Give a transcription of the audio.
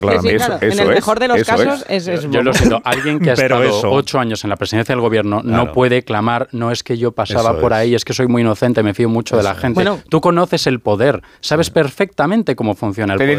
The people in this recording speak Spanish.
Claro, Sí, claro. En el mejor de los casos es yo lo siento, alguien que ha Pero estado 8 años en la presidencia del gobierno Claro. no puede clamar, no es que yo pasaba Eso por es. ahí, es que soy muy inocente, me fío mucho de la gente. Bueno. Tú conoces el poder, sabes perfectamente cómo funciona el Te poder.